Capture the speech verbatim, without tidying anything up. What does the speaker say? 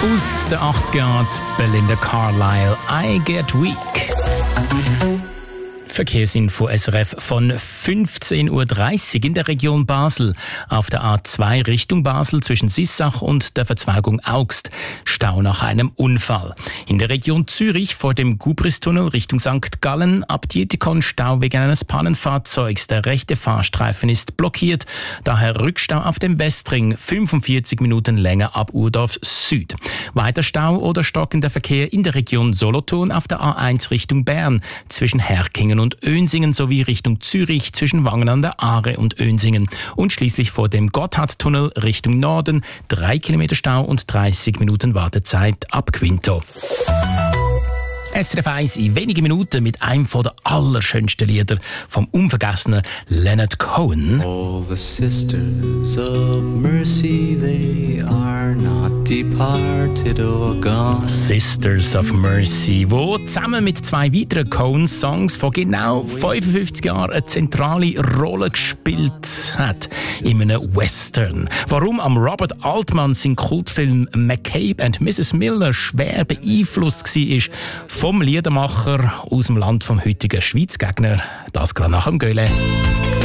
Aus den achtziger Jahren Belinda Carlisle, I Get Weak. Verkehrsinfo S R F von fünfzehn Uhr dreißig in der Region Basel. Auf der A zwei Richtung Basel zwischen Sissach und der Verzweigung Augst. Stau nach einem Unfall. In der Region Zürich vor dem Gubristunnel Richtung Sankt Gallen ab Dietikon Stau wegen eines Pannenfahrzeugs. Der rechte Fahrstreifen ist blockiert. Daher Rückstau auf dem Westring. fünfundvierzig Minuten länger ab Urdorf Süd. Weiter Stau oder stockender Verkehr in der Region Solothurn auf der A eins Richtung Bern zwischen Herkingen und Önsingen sowie Richtung Zürich zwischen Wangen an der Aare und Önsingen. Und schließlich vor dem Gotthardtunnel Richtung Norden drei Kilometer Stau und dreißig Minuten Wartezeit ab Quinto. S R F eins in wenigen Minuten mit einem von der allerschönsten Lieder vom unvergessenen Leonard Cohen. All the sisters of mercy, they are not departed or gone. Sisters of Mercy, wo zusammen mit zwei weiteren Cohen-Songs von genau fünfundfünfzig Jahren eine zentrale Rolle gespielt hat in einem Western. Warum am Robert Altman sein Kultfilm McCabe and Missus Miller schwer beeinflusst war vom Liedermacher aus dem Land vom heutigen Schweizgegner, das gerade nach dem Göhle.